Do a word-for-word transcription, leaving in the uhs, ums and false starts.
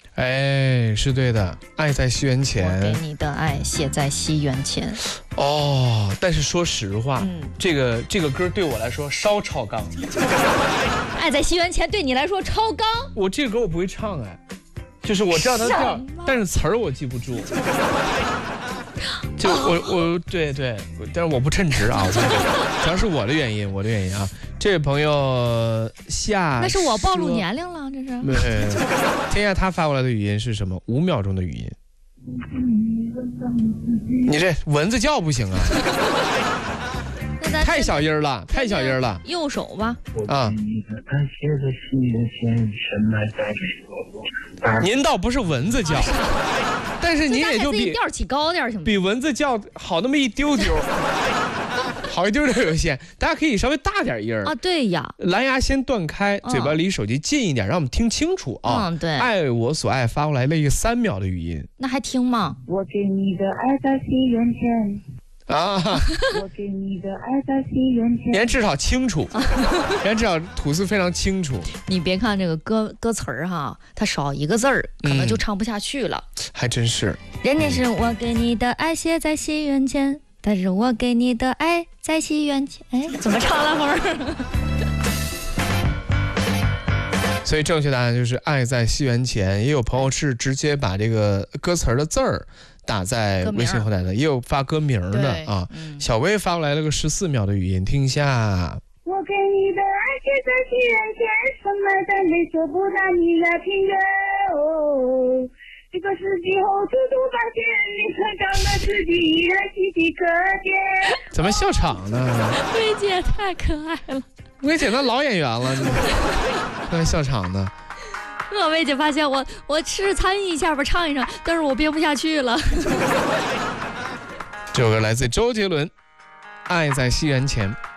哎，是对的，爱在西元前。 我给你的爱写在西元前。 哦，但是说实话， 嗯， 这个这个歌对我来说稍超纲。 爱在西元前对你来说超纲？ 我这个歌我不会唱哎，就是我知道它的调，但是词儿我记不住。就我我对对，但是我不称职啊，主要是我的原因，我的原因啊。这位朋友夏， 那是我暴露年龄了，这是。 对，天下他发过来的语音是什么？五秒钟的语音。你这蚊子叫不行啊，太小音了，太小音了。 右手吧。 啊。您倒不是蚊子叫，但是您也就比调起高点行吗？ 比蚊子叫好那么一丢丢。好一丢丢有限，大家可以稍微大点音儿啊。对呀， 蓝牙先断开，嘴巴离手机近一点，让我们听清楚啊。 嗯，对。 爱我所爱发过来了一个三秒的语音， 那还听吗？ 我给你的爱在西元前啊， 我给你的爱在西元前。 人至少清楚，人至少吐字非常清楚。 你别看这个歌歌词儿哈，它少一个字儿，可能就唱不下去了。 嗯、还真是。 人家是我给你的爱写在西元前。但是我给你的爱在西元前，哎，怎么唱了会儿？ 所以正确答案就是爱在西元前。也有朋友是直接把这个歌词的字儿打在微信后台的，也有发歌名的啊。嗯、小薇发过来了个十四秒的语音，听一下。 我给你的爱写在西元前，什么但没说不让你来听的哦。这个世纪后，处处发现你成长的自己依然细细可见。 怎么笑场呢？ 薇姐太可爱了， 薇姐那老演员了，那笑场呢？ 我薇姐发现我，我是参与一下吧，唱一唱，但是我憋不下去了。 这首歌来自周杰伦，《爱在西元前》。